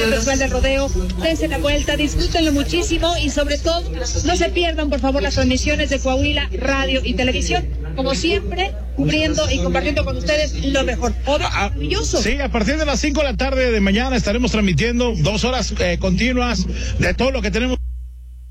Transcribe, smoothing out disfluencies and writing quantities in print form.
del Festival del Rodeo. Dense la vuelta, disfrútenlo muchísimo y sobre todo no se pierdan por favor las transmisiones de Coahuila Radio y Televisión, como siempre cubriendo y compartiendo con ustedes lo mejor. Maravilloso. Sí, a partir de las 5 de la tarde de mañana estaremos transmitiendo 2 horas continuas de todo lo que tenemos